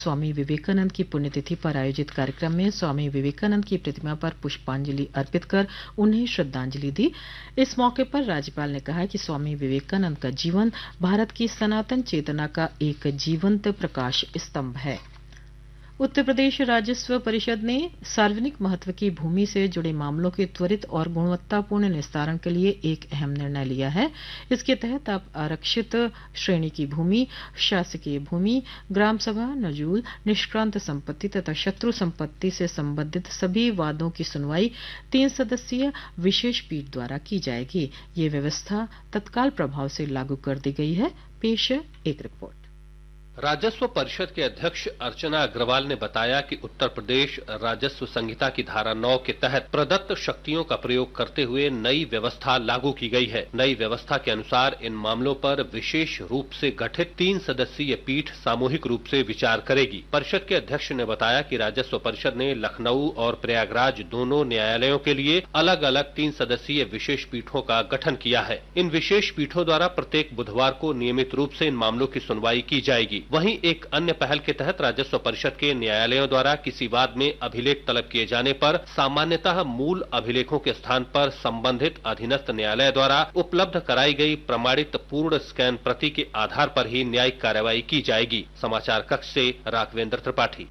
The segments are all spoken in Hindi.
स्वामी विवेकानंद की पुण्यतिथि पर आयोजित कार्यक्रम में स्वामी विवेकानंद की प्रतिमा पर पुष्पांजलि अर्पित कर उन्हें श्रद्धांजलि दी। इस मौके पर राज्यपाल ने कहा कि स्वामी विवेकानंद का जीवन भारत की सनातन चेतना का एक जीवंत प्रकाश स्तंभ है। उत्तर प्रदेश राजस्व परिषद ने सार्वजनिक महत्व की भूमि से जुड़े मामलों के त्वरित और गुणवत्तापूर्ण निस्तारण के लिए एक अहम निर्णय लिया है। इसके तहत अब आरक्षित श्रेणी की भूमि, शासकीय भूमि, ग्राम सभा, नजूल, निष्क्रांत संपत्ति तथा शत्रु संपत्ति से संबंधित सभी वादों की सुनवाई 3 सदस्यीय विशेष पीठ द्वारा की जाएगी। ये व्यवस्था तत्काल प्रभाव से लागू कर दी गई है। पेश है एक रिपोर्ट। राजस्व परिषद के अध्यक्ष अर्चना अग्रवाल ने बताया कि उत्तर प्रदेश राजस्व संहिता की धारा 9 के तहत प्रदत्त शक्तियों का प्रयोग करते हुए नई व्यवस्था लागू की गई है। नई व्यवस्था के अनुसार इन मामलों पर विशेष रूप से गठित 3 सदस्यीय पीठ सामूहिक रूप से विचार करेगी। परिषद के अध्यक्ष ने बताया कि राजस्व परिषद ने लखनऊ और प्रयागराज दोनों न्यायालयों के लिए अलग अलग 3 सदस्यीय विशेष पीठों का गठन किया है। इन विशेष पीठों द्वारा प्रत्येक बुधवार को नियमित रूप से इन मामलों की सुनवाई की जाएगी। वहीं एक अन्य पहल के तहत राजस्व परिषद के न्यायालयों द्वारा किसी वाद में अभिलेख तलब किए जाने पर सामान्यतः मूल अभिलेखों के स्थान पर संबंधित अधीनस्थ न्यायालय द्वारा उपलब्ध कराई गई प्रमाणित पूर्ण स्कैन प्रति के आधार पर ही न्यायिक कार्रवाई की जाएगी। समाचार कक्ष से राघवेंद्र त्रिपाठी।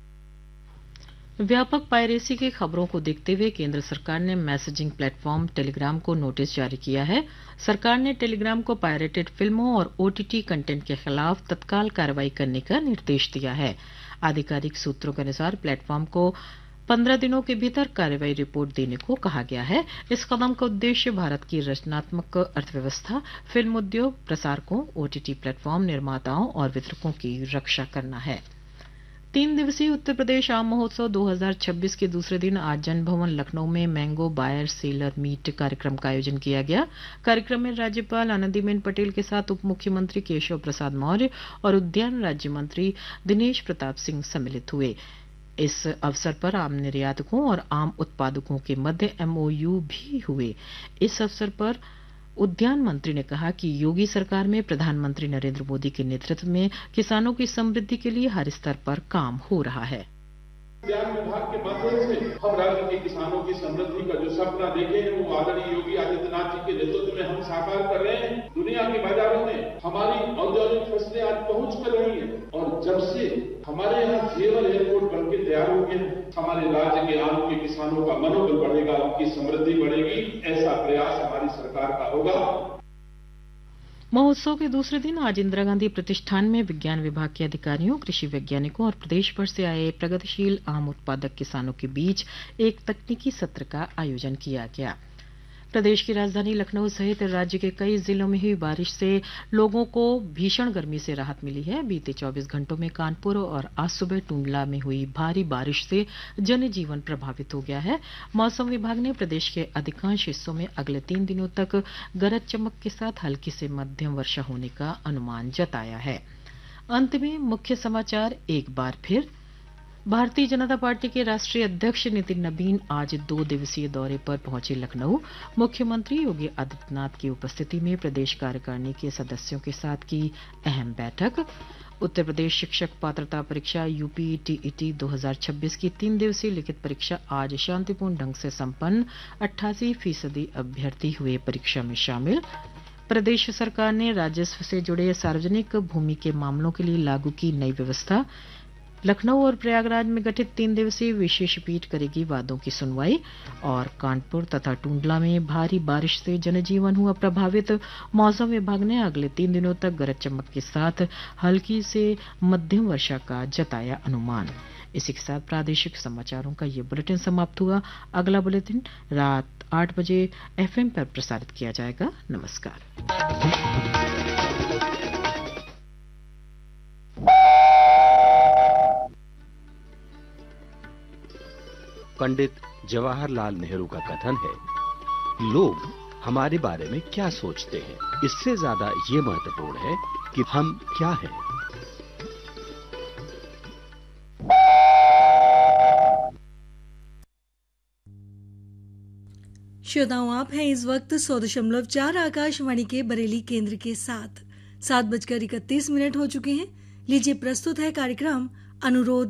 व्यापक पायरेसी की खबरों को देखते हुए केंद्र सरकार ने मैसेजिंग प्लेटफॉर्म टेलीग्राम को नोटिस जारी किया है। सरकार ने टेलीग्राम को पायरेटेड फिल्मों और ओटीटी कंटेंट के खिलाफ तत्काल कार्रवाई करने का निर्देश दिया है। आधिकारिक सूत्रों के अनुसार प्लेटफॉर्म को 15 दिनों के भीतर कार्रवाई रिपोर्ट देने को कहा गया है। इस कदम का उद्देश्य भारत की रचनात्मक अर्थव्यवस्था, फिल्म उद्योग, प्रसारकों, ओटीटी प्लेटफॉर्म निर्माताओं और वितरकों की रक्षा करना है। 3 दिवसीय उत्तर प्रदेश आम महोत्सव 2026 के दूसरे दिन आज जनभवन लखनऊ में मैंगो बायर सेलर मीट कार्यक्रम का आयोजन किया गया। कार्यक्रम में राज्यपाल आनंदीबेन पटेल के साथ उप मुख्यमंत्री केशव प्रसाद मौर्य और उद्यान राज्य मंत्री दिनेश प्रताप सिंह सम्मिलित हुए। इस अवसर पर आम निर्यातकों और आम उत्पादकों के मध्य MOU भी हुए। इस अवसर पर उद्यान मंत्री ने कहा कि योगी सरकार में प्रधानमंत्री नरेंद्र मोदी के नेतृत्व में किसानों की समृद्धि के लिए हर स्तर पर काम हो रहा है। उद्यान विभाग के माध्यम से हम राज्य के किसानों की समृद्धि का जो सपना देखे हैं वो आदरणीय योगी आदित्यनाथ जी के नेतृत्व में हम साकार कर रहे हैं। दुनिया के बाजारों में हमारी औद्योगिक फसलें आज पहुंच कर रही है और जब से हमारे यहाँ जेवर एयरपोर्ट बन के तैयार हो गया, हमारे राज्य के आम के किसानों का मनोबल बढ़ेगा, उनकी समृद्धि बढ़ेगी। ऐसा प्रयास हमारी सरकार का होगा। महोत्सव के दूसरे दिन आज इंदिरा गांधी प्रतिष्ठान में विज्ञान विभाग के अधिकारियों, कृषि वैज्ञानिकों और प्रदेश भर से आए प्रगतिशील आम उत्पादक किसानों के बीच एक तकनीकी सत्र का आयोजन किया गया। प्रदेश की राजधानी लखनऊ सहित राज्य के कई जिलों में हुई बारिश से लोगों को भीषण गर्मी से राहत मिली है। बीते 24 घंटों में कानपुर और आज सुबह टूंडला में हुई भारी बारिश से जनजीवन प्रभावित हो गया है। मौसम विभाग ने प्रदेश के अधिकांश हिस्सों में अगले 3 दिनों तक गरज चमक के साथ हल्की से मध्यम वर्षा होने का अनुमान जताया है। अंत में मुख्य समाचार एक बार फिर। भारतीय जनता पार्टी के राष्ट्रीय अध्यक्ष नितिन नबीन आज 2 दिवसीय दौरे पर पहुंचे लखनऊ। मुख्यमंत्री योगी आदित्यनाथ की उपस्थिति में प्रदेश कार्यकारिणी के सदस्यों के साथ की अहम बैठक। उत्तर प्रदेश शिक्षक पात्रता परीक्षा UPTET 2026 की 3 दिवसीय लिखित परीक्षा आज शांतिपूर्ण ढंग से संपन्न। 88% अभ्यर्थी हुए परीक्षा में शामिल। प्रदेश सरकार ने राजस्व से जुड़े सार्वजनिक भूमि के मामलों के लिए लागू की नई व्यवस्था। लखनऊ और प्रयागराज में गठित 3 दिवसीय विशेष पीठ करेगी वादों की सुनवाई। और कानपुर तथा टूंडला में भारी बारिश से जनजीवन हुआ प्रभावित। मौसम विभाग ने अगले 3 दिनों तक गरज चमक के साथ हल्की से मध्यम वर्षा का जताया अनुमान। इसी के साथ प्रादेशिक समाचारों का ये बुलेटिन समाप्त हुआ। अगला बुलेटिन रात 8 बजे FM पर प्रसारित किया जाएगा। नमस्कार। पंडित जवाहरलाल नेहरू का कथन है, लोग हमारे बारे में क्या सोचते हैं, इससे ज्यादा ये महत्वपूर्ण है कि हम क्या हैं। श्रोताओं, आप हैं इस वक्त 100.4 आकाशवाणी के बरेली केंद्र के साथ। 7:31 हो चुके हैं। लीजिए प्रस्तुत है कार्यक्रम अनुरोध